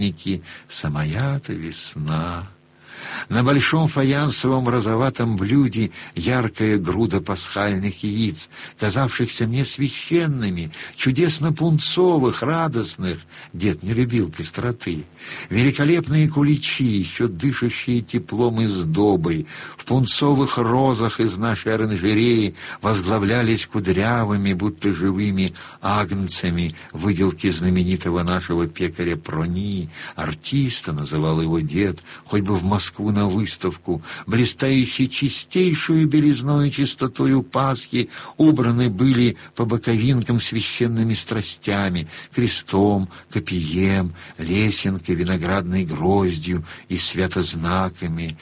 самая-то весна. На большом фаянсовом розоватом блюде яркая груда пасхальных яиц, казавшихся мне священными, чудесно пунцовых, радостных. Дед не любил пестроты. Великолепные куличи, еще дышащие теплом и сдобой, в пунцовых розах из нашей оранжереи возглавлялись кудрявыми, будто живыми агнцами выделки знаменитого нашего пекаря Прони. Артиста называл его дед, хоть бы в Москву на выставку, блистающие чистейшую белизною чистотою Пасхи, убраны были по боковинкам священными страстями, крестом, копьем, лесенкой, виноградной гроздью и святознаками.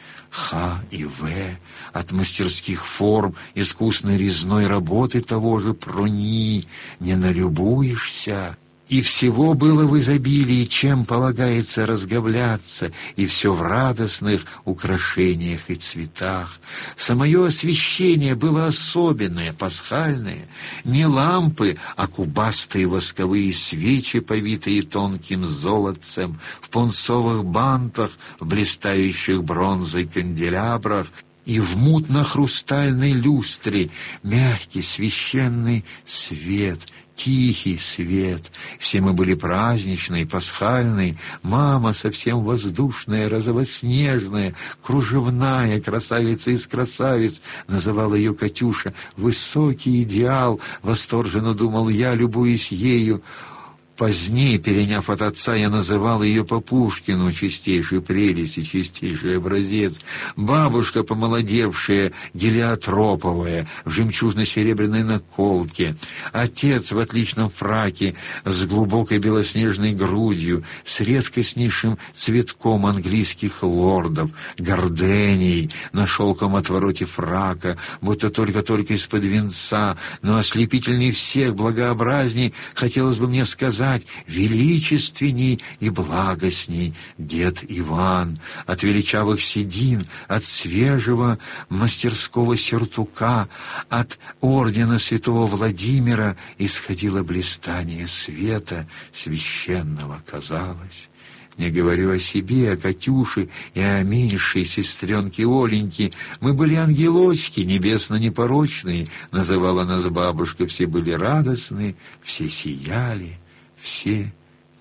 Х и В от мастерских форм искусной резной работы того же Прони не налюбуешься. И всего было в изобилии, чем полагается разговляться, и все в радостных украшениях и цветах. Самое освещение было особенное, пасхальное. Не лампы, а кубастые восковые свечи, повитые тонким золотцем, в пунцовых бантах, в блистающих бронзой канделябрах, и в мутно-хрустальной люстре мягкий священный свет, тихий свет. Все мы были праздничные, пасхальные. Мама совсем воздушная, розовоснежная, кружевная, красавица из красавиц, называла ее Катюша. Высокий идеал, восторженно думал я, любуясь ею. Позднее, переняв от отца, я называл ее по Пушкину, чистейшей прелести, чистейший образец. Бабушка, помолодевшая, гелиотроповая, в жемчужно-серебряной наколке. Отец в отличном фраке, с глубокой белоснежной грудью, с редкостнейшим цветком английских лордов, горденей на шелком отвороте фрака, будто только-только из-под венца, но ослепительней всех, благообразней, хотелось бы мне сказать, величественней и благостней дед Иван. От величавых седин, от свежего мастерского сюртука, от ордена святого Владимира исходило блистание света священного, казалось. Не говорю о себе, о Катюше и о меньшей сестренке Оленьке. Мы были ангелочки, небесно-непорочные, называла нас бабушка. Все были радостные, все сияли, все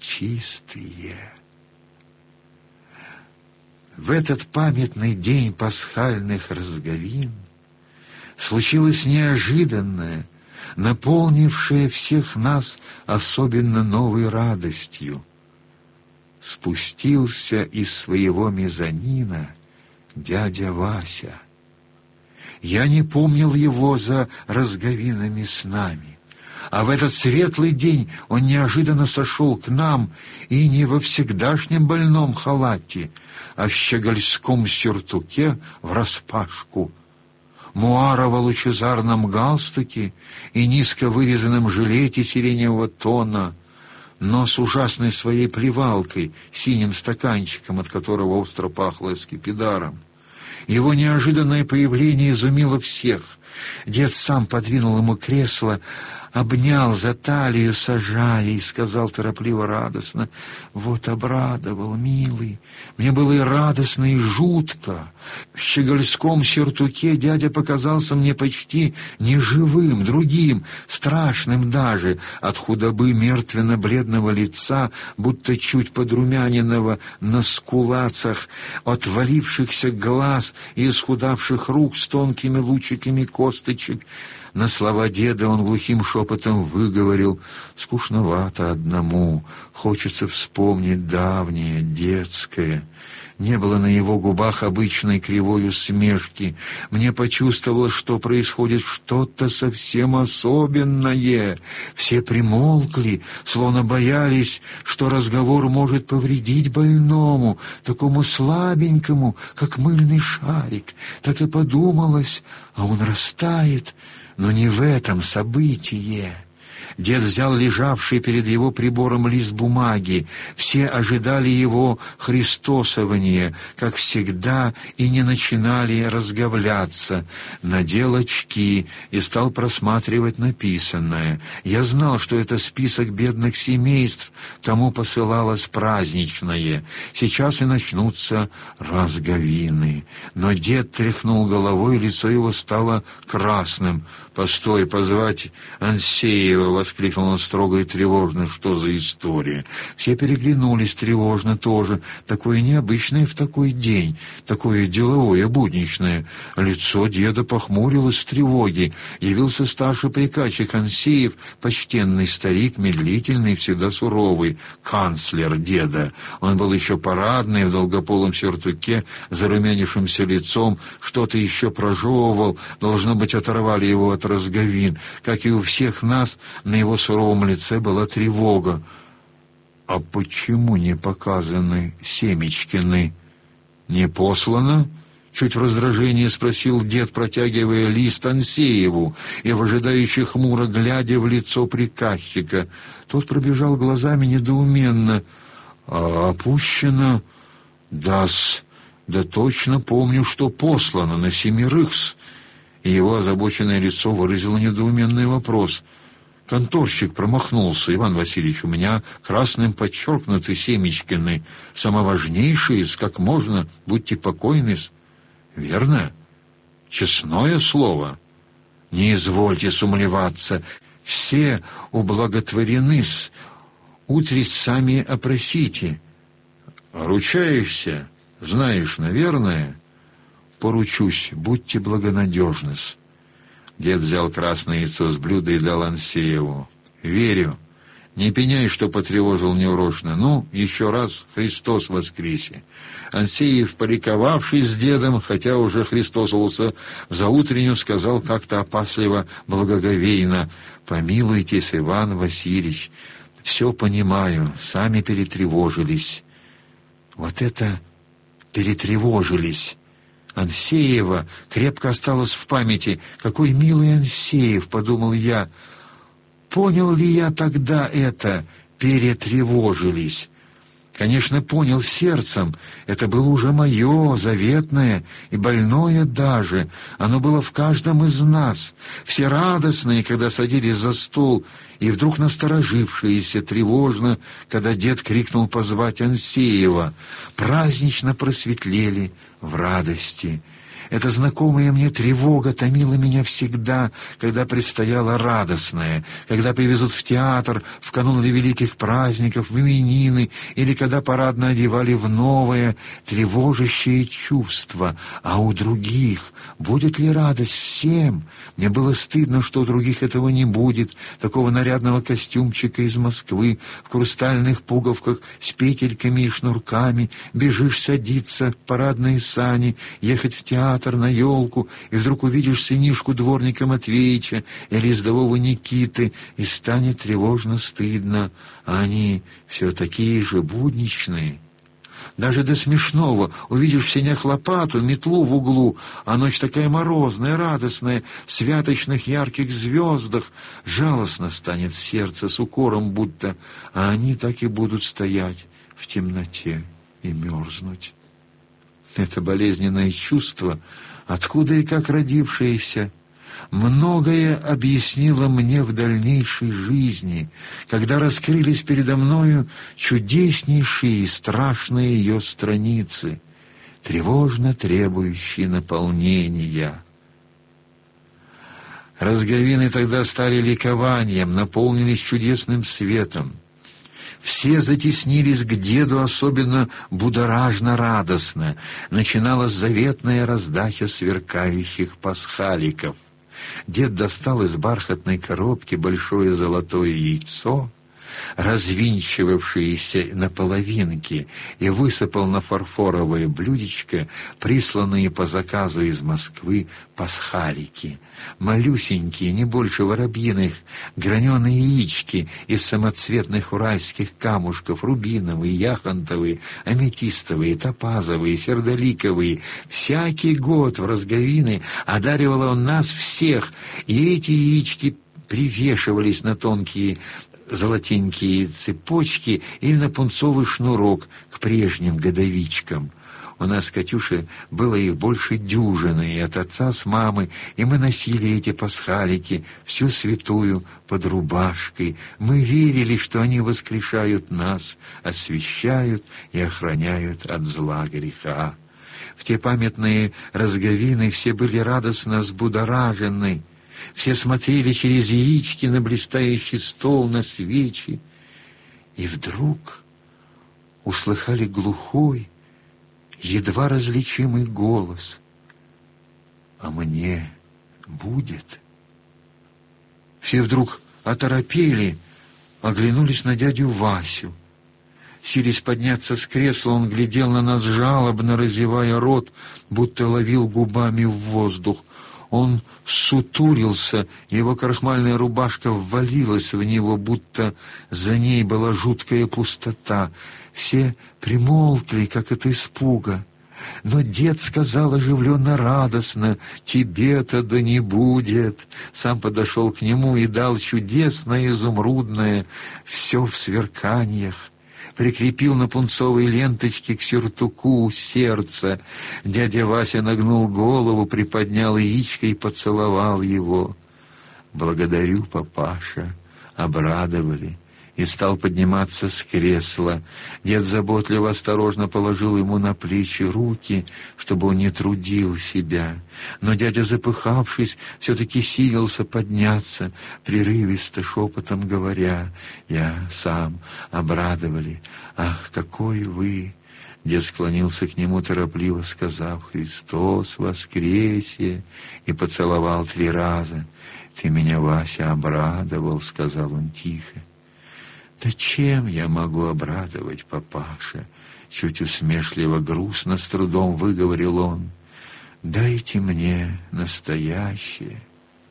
чистые. В этот памятный день пасхальных разговин случилось неожиданное, наполнившее всех нас особенно новой радостью. Спустился из своего мезонина дядя Вася. Я не помнил его за разговинами с нами. А в этот светлый день он неожиданно сошел к нам, и не во всегдашнем больном халате, а в щегольском сюртуке враспашку, муарово-лучезарном галстуке и низко вырезанном жилете сиреневого тона, но с ужасной своей плевалкой, синим стаканчиком, от которого остро пахло скипидаром. Его неожиданное появление изумило всех. Дед сам подвинул ему кресло, обнял за талию, сажая, и сказал торопливо, радостно: «Вот обрадовал, милый. Мне было и радостно, и жутко. В щегольском сюртуке дядя показался мне почти неживым, другим, страшным даже, от худобы мертвенно-бледного лица, будто чуть подрумяненного на скулацах, от валившихся глаз и исхудавших рук с тонкими лучиками косточек». На слова деда он глухим шепотом выговорил: «Скучновато одному, хочется вспомнить давнее, детское». Не было на его губах обычной кривой усмешки. Мне почувствовалось, что происходит что-то совсем особенное. Все примолкли, словно боялись, что разговор может повредить больному, такому слабенькому, как мыльный шарик. Так и подумалось, а он растает. Но не в этом событие. Дед взял лежавший перед его прибором лист бумаги. Все ожидали его христосования, как всегда, и не начинали разговляться. Надел очки и стал просматривать написанное. Я знал, что это список бедных семейств, кому посылалось праздничное. Сейчас и начнутся разговины. Но дед тряхнул головой, лицо его стало красным. «Постой, позвать Ансеева!» — воскликнул он строго и тревожно. «Что за история?» Все переглянулись тревожно тоже. Такое необычное в такой день, такое деловое, будничное. Лицо деда похмурилось в тревоге. Явился старший приказчик Ансеев, почтенный старик, медлительный, всегда суровый, канцлер деда. Он был еще парадный, в долгополом сюртуке, зарумянившимся лицом, что-то еще прожевывал, должно быть, оторвали его от разговин. Как и у всех нас, на его суровом лице была тревога. «А почему не показаны Семечкины? Не послано?» Чуть в раздражении спросил дед, протягивая лист Ансееву и выжидающе хмуро глядя в лицо приказчика. Тот пробежал глазами недоуменно. «А опущено? Да-с, да точно помню, что послано на 7-с». И его озабоченное лицо выразило недоуменный вопрос. «Конторщик промахнулся, Иван Васильевич, у меня красным подчеркнуты Семечкины, самоважнейшие, как можно, будьте покойны-с». «Верно? Честное слово. Не извольте сумлеваться, все ублаготворены-с, утресть сами опросите». «Ручаешься? Знаешь, наверное?» «Поручусь, будьте благонадежны-с». Дед взял красное яйцо с блюда и дал Ансееву. «Верю. Не пеняй, что потревожил неурочно. Ну, еще раз, Христос воскресе!» Ансеев, поликовавший с дедом, хотя уже христосовался в заутренню, сказал как-то опасливо, благоговейно: «Помилуйтесь, Иван Васильевич, все понимаю, сами перетревожились». Вот это перетревожились. Ансеева крепко осталось в памяти. «Какой милый Ансеев!» — подумал я. Понял ли я тогда это? Перетревожились. Конечно, понял сердцем. Это было уже мое, заветное и больное даже. Оно было в каждом из нас. Все радостные, когда садились за стол, и вдруг насторожившиеся тревожно, когда дед крикнул позвать Ансеева. Празднично просветлели в радости. Эта знакомая мне тревога томила меня всегда, когда предстояло радостное, когда привезут в театр в канун великих праздников, в именины, или когда парадно одевали в новое, тревожащее чувство. А у других будет ли радость всем? Мне было стыдно, что у других этого не будет, такого нарядного костюмчика из Москвы, в хрустальных пуговках, с петельками и шнурками, бежишь садиться в парадные сани, ехать в театр, на елку, и вдруг увидишь сынишку дворника Матвеича или ездового Никиты, и станет тревожно стыдно, а они все такие же будничные. Даже до смешного увидишь в сенях лопату, метлу в углу, а ночь такая морозная, радостная, в святочных ярких звездах. Жалостно станет сердце с укором будто, а они так и будут стоять в темноте и мерзнуть. Это болезненное чувство, откуда и как родившееся, многое объяснило мне в дальнейшей жизни, когда раскрылись передо мною чудеснейшие и страшные ее страницы, тревожно требующие наполнения. Разговины тогда стали ликованием, наполнились чудесным светом. Все затеснились к деду особенно будоражно-радостно. Начиналась заветная раздача сверкающих пасхаликов. Дед достал из бархатной коробки большое золотое яйцо, развинчивавшееся на половинки, и высыпал на фарфоровое блюдечко присланные по заказу из Москвы пасхалики. Малюсенькие, не больше воробьиных, граненые яички из самоцветных уральских камушков, рубиновые, яхонтовые, аметистовые, топазовые, сердоликовые. Всякий год в разговины одаривал он нас всех, и эти яички привешивались на тонкие золотенькие цепочки или на пунцовый шнурок к прежним годовичкам. У нас с Катюшей было их больше дюжины, и от отца с мамой, и мы носили эти пасхалики всю святую под рубашкой. Мы верили, что они воскрешают нас, освящают и охраняют от зла греха. В те памятные разговины все были радостно взбудоражены. Все смотрели через яички на блистающий стол, на свечи. И вдруг услыхали глухой, едва различимый голос: «А мне будет?» Все вдруг оторопели, оглянулись на дядю Васю. Силясь подняться с кресла, он глядел на нас жалобно, разевая рот, будто ловил губами в воздух. Он сутулился, его крахмальная рубашка ввалилась в него, будто за ней была жуткая пустота. Все примолкли, как от испуга. Но дед сказал оживленно, радостно: «Тебе-то да не будет!» Сам подошел к нему и дал чудесное изумрудное, все в сверканьях. Прикрепил на пунцовой ленточке к сюртуку сердце. Дядя Вася нагнул голову, приподнял яичко и поцеловал его. «Благодарю, папаша», обрадовали. И стал подниматься с кресла. Дед заботливо, осторожно положил ему на плечи руки, чтобы он не трудил себя. Но дядя, запыхавшись, все-таки силился подняться, прерывисто шепотом говоря: «Я сам», обрадовали. «Ах, какой вы!» Дед склонился к нему, торопливо сказав: «Христос воскресе!» и поцеловал 3 раза. «Ты меня, Вася, обрадовал», — сказал он тихо. «Да чем я могу обрадовать, папаша?» Чуть усмешливо, грустно, с трудом выговорил он. «Дайте мне настоящее,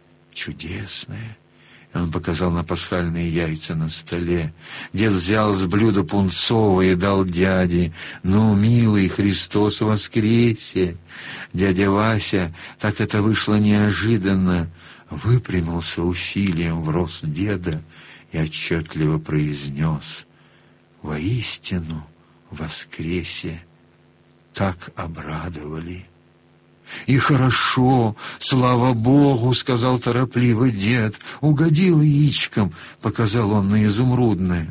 чудесное». И он показал на пасхальные яйца на столе. Дед взял с блюда пунцовое и дал дяде. «Ну, милый, Христос воскресе!» Дядя Вася, так это вышло неожиданно, выпрямился усилием в рост деда и отчетливо произнес: «Воистину воскресе!» Так обрадовали. «И хорошо, слава Богу!» — сказал торопливо дед. «Угодил яичком», — показал он на изумрудное.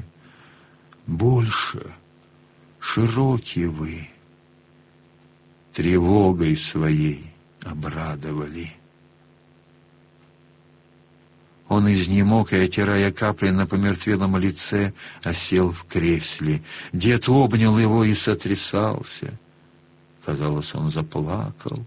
«Больше широки вы, тревогой своей обрадовали». Он изнемог и, отирая капли на помертвелом лице, осел в кресле. Дед обнял его и сотрясался. Казалось, он заплакал.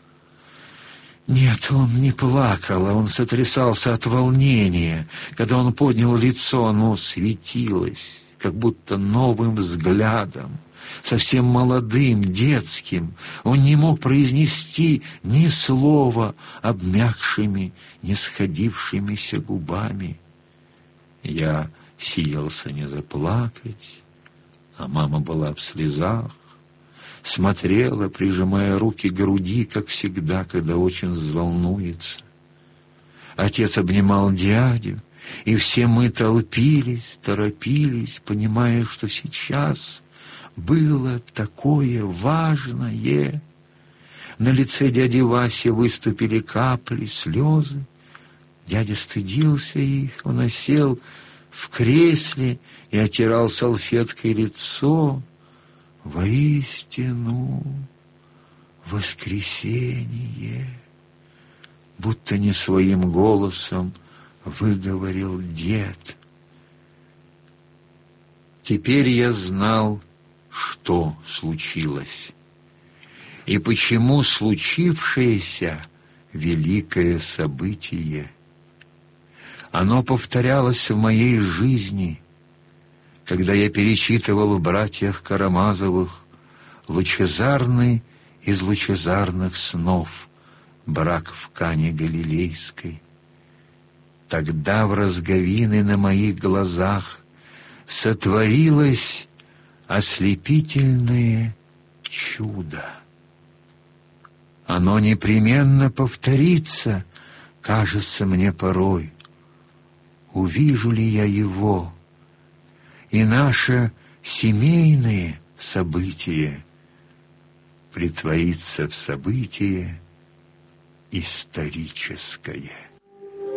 Нет, он не плакал, а он сотрясался от волнения. Когда он поднял лицо, оно светилось, как будто новым взглядом, совсем молодым, детским. Он не мог произнести ни слова обмякшими, не сходившимися губами. Я силился не заплакать, а мама была в слезах. Смотрела, прижимая руки к груди, как всегда, когда очень взволнуется. Отец обнимал дядю, и все мы толпились, торопились, понимая, что сейчас было такое важное. На лице дяди Васи выступили капли, слезы. Дядя стыдился их, он осел в кресле и отирал салфеткой лицо. «Воистину воскресение!» Будто не своим голосом выговорил дед. Теперь я знал, что случилось, и почему случившееся великое событие. Оно повторялось в моей жизни, когда я перечитывал в «Братьях Карамазовых» лучезарный из лучезарных снов брак в Кане Галилейской. Тогда в разговины на моих глазах сотворилось ослепительное чудо. Оно непременно повторится, кажется мне порой, увижу ли я его, и наше семейное событие притворится в событие историческое.